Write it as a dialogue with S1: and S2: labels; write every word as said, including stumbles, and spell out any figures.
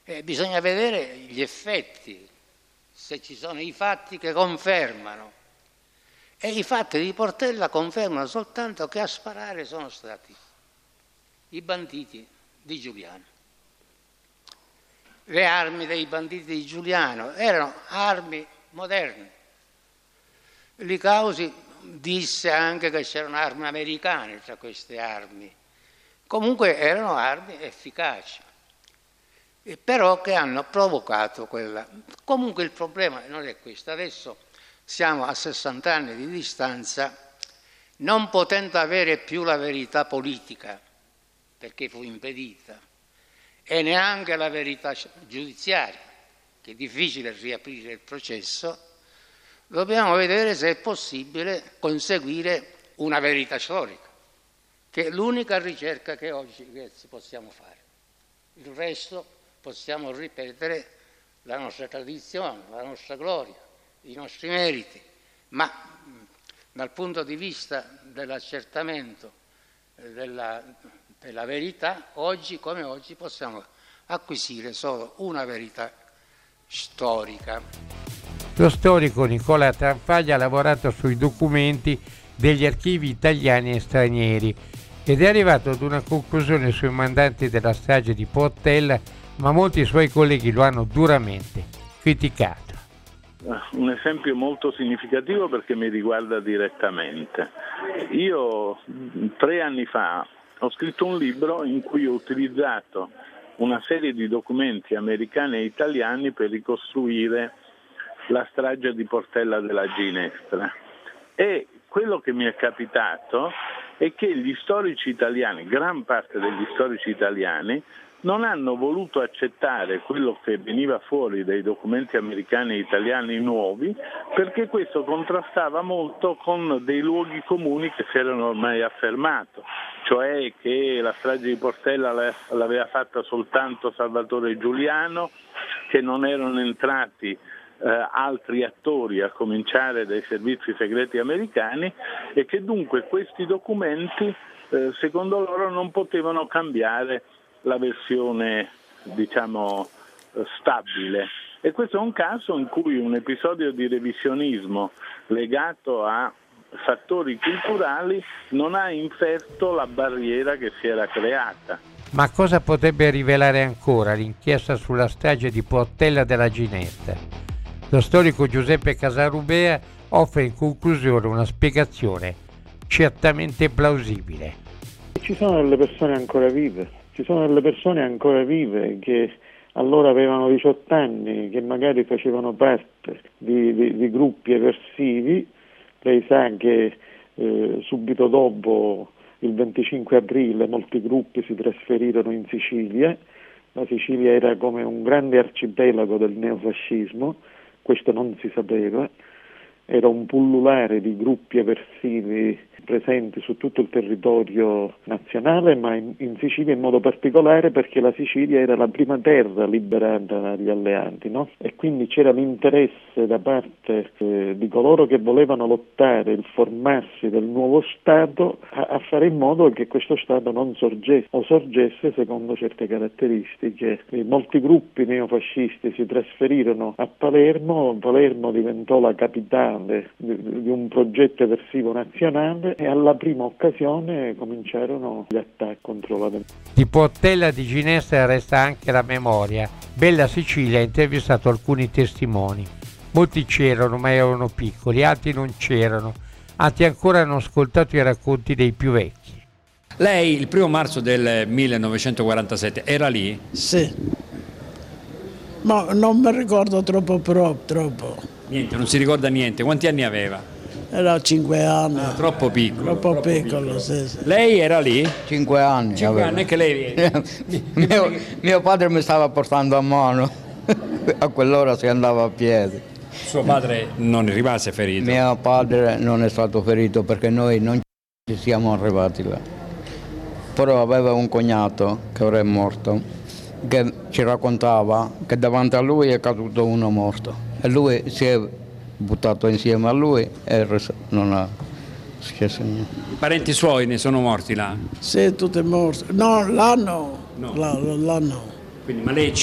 S1: E bisogna vedere gli effetti, se ci sono i fatti che confermano. E i fatti di Portella confermano soltanto che a sparare sono stati i banditi di Giuliano. Le armi dei banditi di Giuliano erano armi moderne. Li Causi disse anche che c'erano armi americane tra queste armi. Comunque erano armi efficaci, e però che hanno provocato quella. Comunque il problema non è questo. Adesso siamo a sessanta anni di distanza, non potendo avere più la verità politica, perché fu impedita, e neanche la verità giudiziaria, che è difficile riaprire il processo, dobbiamo vedere se è possibile conseguire una verità storica, che è l'unica ricerca che oggi possiamo fare. Il resto possiamo ripetere la nostra tradizione, la nostra gloria, i nostri meriti, ma dal punto di vista dell'accertamento della, della verità, oggi come oggi possiamo acquisire solo una verità storica.
S2: Lo storico Nicola Tranfaglia ha lavorato sui documenti degli archivi italiani e stranieri ed è arrivato ad una conclusione sui mandanti della strage di Portella, ma molti suoi colleghi lo hanno duramente criticato.
S3: Un esempio molto significativo perché mi riguarda direttamente. Io tre anni fa ho scritto un libro in cui ho utilizzato una serie di documenti americani e italiani per ricostruire la strage di Portella della Ginestra, e quello che mi è capitato è che gli storici italiani, gran parte degli storici italiani, non hanno voluto accettare quello che veniva fuori dai documenti americani e italiani nuovi, perché questo contrastava molto con dei luoghi comuni che si erano ormai affermato, cioè che la strage di Portella l'aveva fatta soltanto Salvatore Giuliano, che non erano entrati Eh, altri attori, a cominciare dai servizi segreti americani, e che dunque questi documenti eh, secondo loro non potevano cambiare la versione, diciamo, eh, stabile. E questo è un caso in cui un episodio di revisionismo legato a fattori culturali non ha inferto la barriera che si era creata.
S2: Ma cosa potrebbe rivelare ancora l'inchiesta sulla strage di Portella della Ginestra? Lo storico Giuseppe Casarrubea offre in conclusione una spiegazione certamente plausibile.
S4: Ci sono delle persone ancora vive, ci sono delle persone ancora vive che allora avevano diciotto anni, che magari facevano parte di, di, di gruppi eversivi. Lei sa che eh, subito dopo il venticinque aprile molti gruppi si trasferirono in Sicilia. La Sicilia era come un grande arcipelago del neofascismo. Questo non si sapeva, era un pullulare di gruppi eversivi presenti su tutto il territorio nazionale, ma in, in Sicilia in modo particolare, perché la Sicilia era la prima terra liberata dagli alleati, no? E quindi c'era l'interesse da parte eh, di coloro che volevano lottare il formarsi del nuovo Stato a, a fare in modo che questo Stato non sorgesse, o sorgesse secondo certe caratteristiche. E molti gruppi neofascisti si trasferirono a Palermo, Palermo diventò la capitale di, di un progetto eversivo nazionale, e alla prima occasione cominciarono gli attacchi contro la democrazia.
S2: Di Portella di Ginestra resta anche la memoria. Bella Sicilia ha intervistato alcuni testimoni. Molti c'erano ma erano piccoli, altri non c'erano, altri ancora hanno ascoltato i racconti dei più vecchi.
S5: Lei il primo marzo del millenovecentoquarantasette era lì?
S6: Sì, ma non mi ricordo troppo, però, troppo.
S5: Niente, non si ricorda niente. Quanti anni aveva?
S6: Era cinque anni.
S5: Ah, troppo piccolo.
S6: Troppo,
S5: troppo
S6: piccolo,
S5: piccolo.
S6: Sì, sì.
S5: Lei era lì?
S7: Cinque anni.
S5: Cinque anni che lei
S7: mio, mio padre mi stava portando a mano, a quell'ora si andava a piedi.
S5: Suo padre non rimase ferito?
S7: Mio padre non è stato ferito perché noi non ci siamo arrivati là. Però aveva un cognato che ora è morto, che ci raccontava che davanti a lui è caduto uno morto e lui si è buttato insieme a lui e non ha successo niente.
S5: I parenti suoi ne sono morti là?
S6: Sì, tutti morti. No, là no.
S5: No.
S6: Là, là no.
S5: Quindi, ma lei